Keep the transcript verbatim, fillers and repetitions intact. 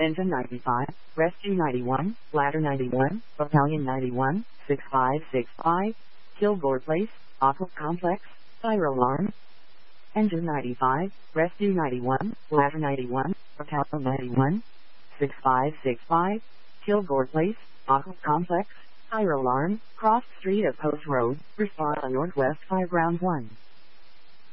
Engine ninety-five, Rescue ninety-one, Ladder ninety-one, Battalion ninety-one, six five six five, Kilgore Place, Aqua Complex, Fire Alarm. Engine ninety-five, Rescue ninety-one, Ladder ninety-one, Battalion ninety-one, six five six five, Kilgore Place, Aqua Complex, Fire Alarm, Cross Street at Post Road, respond on Northwest five Round one.